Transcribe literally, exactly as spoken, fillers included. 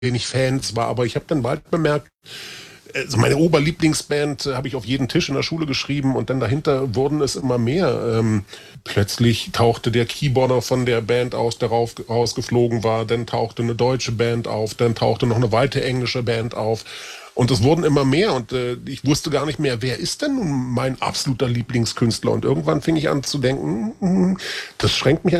wenig Fans war, aber ich habe dann bald bemerkt, also meine Oberlieblingsband äh, habe ich auf jeden Tisch in der Schule geschrieben und dann dahinter wurden es immer mehr. Ähm, plötzlich tauchte der Keyboarder von der Band aus, der rauf, rausgeflogen war, dann tauchte eine deutsche Band auf, dann tauchte noch eine weitere englische Band auf. Und es wurden immer mehr und äh, ich wusste gar nicht mehr, wer ist denn nun mein absoluter Lieblingskünstler? Und irgendwann fing ich an zu denken, hm, das schränkt mich